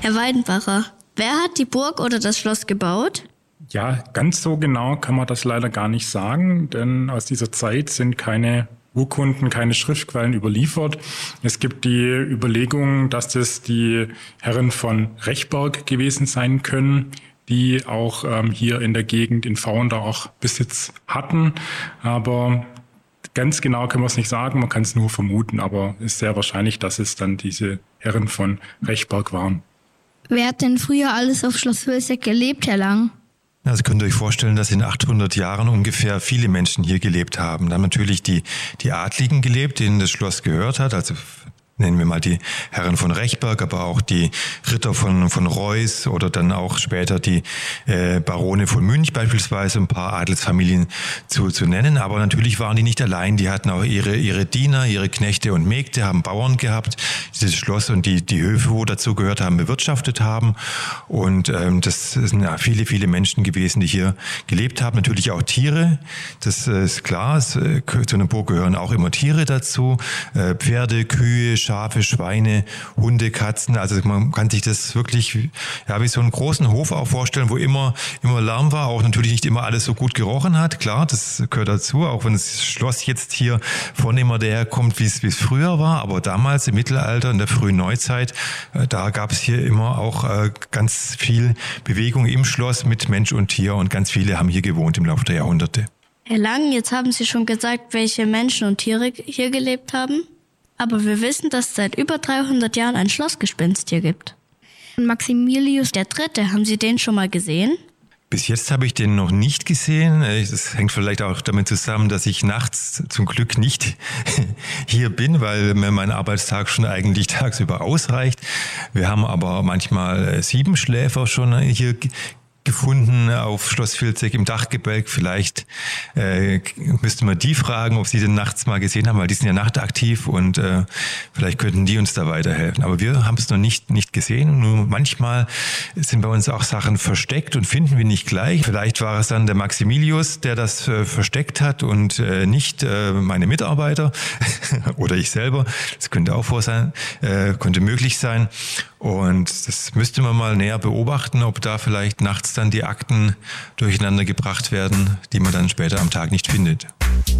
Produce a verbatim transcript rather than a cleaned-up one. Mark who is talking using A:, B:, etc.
A: Herr Weidenbacher, wer hat die Burg oder das Schloss gebaut?
B: Ja, ganz so genau kann man das leider gar nicht sagen, denn aus dieser Zeit sind keine Urkunden, keine Schriftquellen überliefert. Es gibt die Überlegung, dass das die Herren von Rechberg gewesen sein können, die auch ähm, hier in der Gegend in Vauendar auch Besitz hatten. Aber ganz genau können wir es nicht sagen, man kann es nur vermuten, aber es ist sehr wahrscheinlich, dass es dann diese Herren von Rechberg waren.
C: Wer hat denn früher alles auf Schloss Vilseck gelebt, Herr Lang?
D: Also könnt ihr euch vorstellen, dass in achthundert Jahren ungefähr viele Menschen hier gelebt haben. Da haben natürlich die, die Adligen gelebt, denen das Schloss gehört hat, also nennen wir mal die Herren von Rechberg, aber auch die Ritter von, von Reuß oder dann auch später die äh, Barone von Münch beispielsweise, ein paar Adelsfamilien zu, zu nennen. Aber natürlich waren die nicht allein, die hatten auch ihre, ihre Diener, ihre Knechte und Mägde, haben Bauern gehabt, die das Schloss und die, die Höfe, wo dazu gehört haben, bewirtschaftet haben. Und ähm, das sind ja viele, viele Menschen gewesen, die hier gelebt haben. Natürlich auch Tiere, das ist klar, es, äh, zu einer Burg gehören auch immer Tiere dazu, äh, Pferde, Kühe, Schafe, Schweine, Hunde, Katzen. Also man kann sich das wirklich ja wie so einen großen Hof auch vorstellen, wo immer immer Lärm war, auch natürlich nicht immer alles so gut gerochen hat. Klar, das gehört dazu, auch wenn das Schloss jetzt hier vornehmer daherkommt, wie es wie es früher war. Aber damals im Mittelalter, in der frühen Neuzeit, da gab es hier immer auch ganz viel Bewegung im Schloss mit Mensch und Tier und ganz viele haben hier gewohnt im Laufe der Jahrhunderte.
A: Herr Lang, jetzt haben Sie schon gesagt, welche Menschen und Tiere hier gelebt haben. Aber wir wissen, dass es seit über dreihundert Jahren ein Schlossgespenst hier gibt.
C: Maximilius
A: der Dritte, haben Sie den schon mal gesehen?
D: Bis jetzt habe ich den noch nicht gesehen. Das hängt vielleicht auch damit zusammen, dass ich nachts zum Glück nicht hier bin, weil mir mein Arbeitstag schon eigentlich tagsüber ausreicht. Wir haben aber manchmal Siebenschläfer schon hier gefunden auf Schloss Vilseck im Dachgebälk. Vielleicht äh, müsste man die fragen, ob sie den nachts mal gesehen haben, weil die sind ja nachtaktiv und äh, vielleicht könnten die uns da weiterhelfen. Aber wir haben es noch nicht, nicht gesehen. Nur manchmal sind bei uns auch Sachen versteckt und finden wir nicht gleich. Vielleicht war es dann der Maximilius, der das äh, versteckt hat und äh, nicht äh, meine Mitarbeiter oder ich selber. Das könnte auch vor sein, äh, könnte möglich sein. Und das müsste man mal näher beobachten, ob da vielleicht nachts dann die Akten durcheinander gebracht werden, die man dann später am Tag nicht findet.